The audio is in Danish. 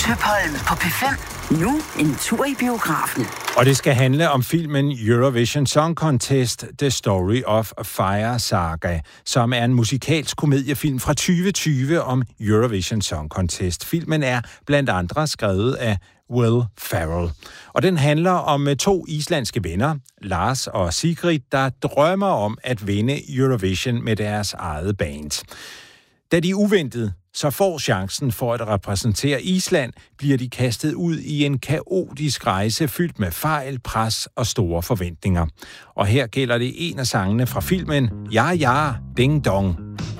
Tøpholm på P5. Nu en tur i biografen. Og det skal handle om filmen Eurovision Song Contest, The Story of Fire Saga, som er en musikalsk komediefilm fra 2020 om Eurovision Song Contest. Filmen er blandt andre skrevet af Will Ferrell. Og den handler om to islandske venner, Lars og Sigrid, der drømmer om at vinde Eurovision med deres eget band. Da de uventet så får chancen for at repræsentere Island, bliver de kastet ud i en kaotisk rejse fyldt med fejl, pres og store forventninger. Og her gælder det en af sangene fra filmen Ja Ja Ding Dong.